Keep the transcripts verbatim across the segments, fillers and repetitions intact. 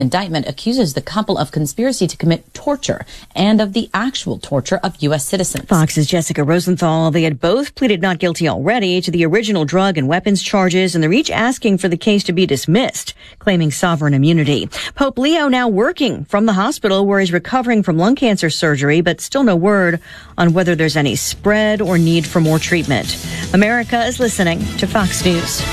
Indictment accuses the couple of conspiracy to commit torture and of the actual torture of U S citizens. Fox's Jessica Rosenthal, they had both pleaded not guilty already to the original drug and weapons charges, and they're each asking for the case to be dismissed, claiming sovereign immunity. Pope Leo now working from the hospital where he's recovering from lung cancer surgery, but still no word on whether there's any spread or need for more treatment. America is listening to Fox News.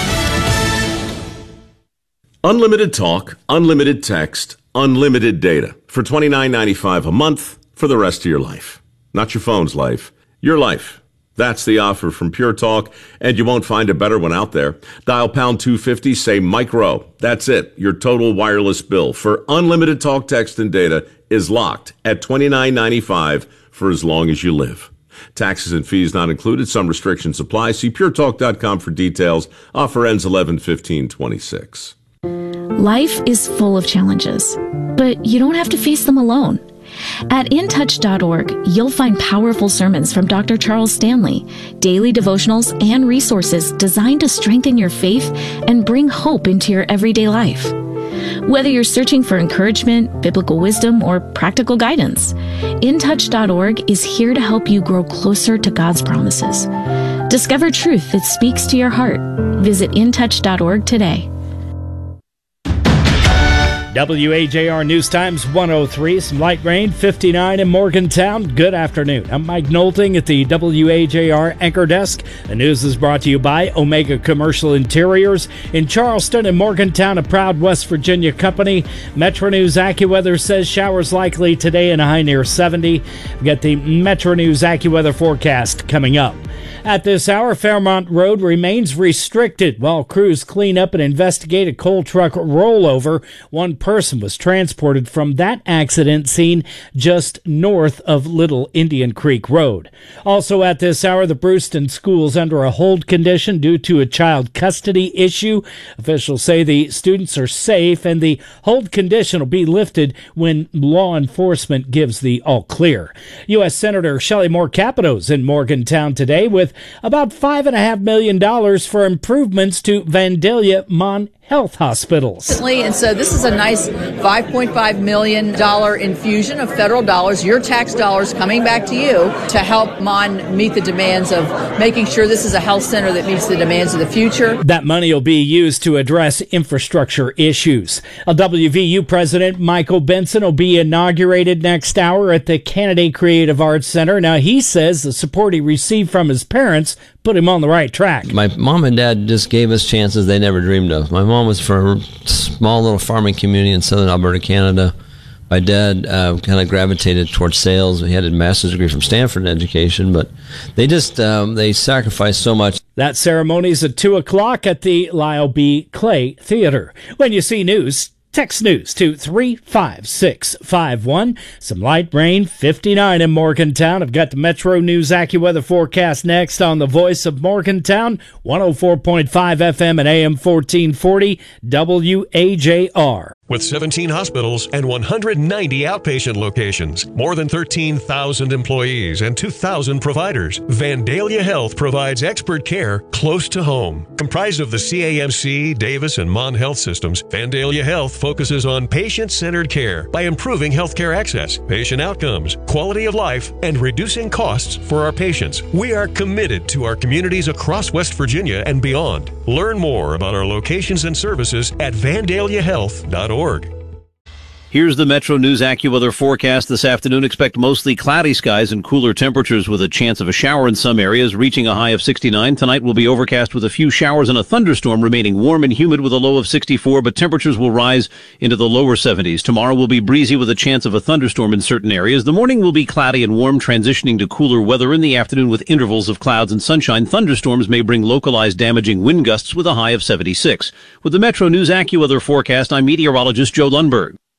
Unlimited talk, unlimited text, unlimited data for twenty-nine ninety-five a month for the rest of your life. Not your phone's life, your life. That's the offer from Pure Talk, and you won't find a better one out there. Dial pound two fifty, say micro. That's it. Your total wireless bill for unlimited talk, text, and data is locked at twenty-nine ninety-five for as long as you live. Taxes and fees not included. Some restrictions apply. See pure talk dot com for details. Offer ends eleven fifteen twenty-six. Life is full of challenges, but you don't have to face them alone. At in touch dot org, you'll find powerful sermons from Doctor Charles Stanley, daily devotionals, and resources designed to strengthen your faith and bring hope into your everyday life. Whether you're searching for encouragement, biblical wisdom, or practical guidance, in touch dot org is here to help you grow closer to God's promises. Discover truth that speaks to your heart. Visit in touch dot org today. W A J R News Times one oh three, some light rain, fifty-nine in Morgantown. Good afternoon. I'm Mike Nolting at the W A J R Anchor Desk. The news is brought to you by Omega Commercial Interiors. In Charleston and Morgantown, a proud West Virginia company. Metro News AccuWeather says showers likely today and a high near seventy. We got the Metro News AccuWeather forecast coming up. At this hour, Fairmont Road remains restricted while crews clean up and investigate a coal truck rollover. One person was transported from that accident scene just north of Little Indian Creek Road. Also at this hour, the Brewston school's under a hold condition due to a child custody issue. Officials say the students are safe and the hold condition will be lifted when law enforcement gives the all clear. U S Senator Shelley Moore Capito's in Morgantown today with about five and a half million dollars for improvements to Vandalia Mon Health hospitals. And so this is a nice five point five million dollars infusion of federal dollars, your tax dollars coming back to you to help Mon meet the demands of making sure this is a health center that meets the demands of the future. That money will be used to address infrastructure issues. A W V U president, Michael Benson, will be inaugurated next hour at the Kennedy Creative Arts Center. Now, he says the support he received from his parents put him on the right track. My mom and dad just gave us chances they never dreamed of. My mom was from a small little farming community in southern Alberta, Canada. My dad uh, kind of gravitated towards sales. He had a master's degree from Stanford in education, but they just, um, they sacrificed so much. That ceremony's at two o'clock at the Lyle B. Clay Theater. When you see news, text news to three five six five one. Some light rain, fifty-nine in Morgantown. I've got the Metro News AccuWeather forecast next on the Voice of Morgantown, one oh four point five F M and A M fourteen forty W A J R. With seventeen hospitals and one hundred ninety outpatient locations, more than thirteen thousand employees and two thousand providers, Vandalia Health provides expert care close to home. Comprised of the C A M C, Davis, and Mon Health systems, Vandalia Health focuses on patient-centered care by improving healthcare access, patient outcomes, quality of life, and reducing costs for our patients. We are committed to our communities across West Virginia and beyond. Learn more about our locations and services at vandalia health dot org. Here's the Metro News AccuWeather forecast this afternoon. Expect mostly cloudy skies and cooler temperatures with a chance of a shower in some areas, reaching a high of sixty-nine. Tonight will be overcast with a few showers and a thunderstorm, remaining warm and humid with a low of sixty-four, but temperatures will rise into the lower seventies. Tomorrow will be breezy with a chance of a thunderstorm in certain areas. The morning will be cloudy and warm, transitioning to cooler weather in the afternoon with intervals of clouds and sunshine. Thunderstorms may bring localized damaging wind gusts with a high of seventy-six. With the Metro News AccuWeather forecast, I'm meteorologist Joe Lundberg.